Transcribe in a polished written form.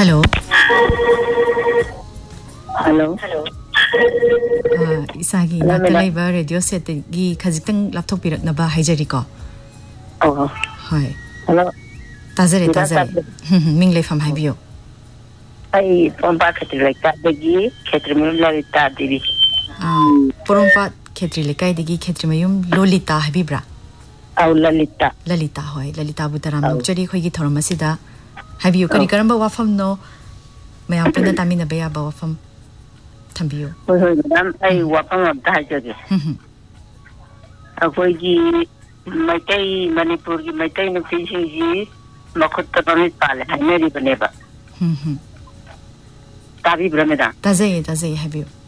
hello hello इसागी नाता लेबा radio set गी खजितंग लैपटॉप पिरकनबा हाइजरिको हाय हेलो ताजरे मिंग लेफाम हाइबियो आई पोंपा खेत्री लेकादगी खेत्रीमयुम ललिता देवी पोंपा खेत्री लेकादगी खेत्रीमयुम लोलिता हाबिब्रा आउ ललिता होय ललिता बुतराम नुक्चरी खोगी थोरमसिदा हाबियो करी करंबा वाफम नो मयाम पुना तामिना बेया बा वाफम थंबियो होय होय मैडम आई वाफम अमता हाइजगे अखोगी मैतई मणिपुर की मैतई नुपीसिंगी मखुत्त पमित पाले हाइमेरी बनेबा ताबी ब्रमेदा ताजे हाबियो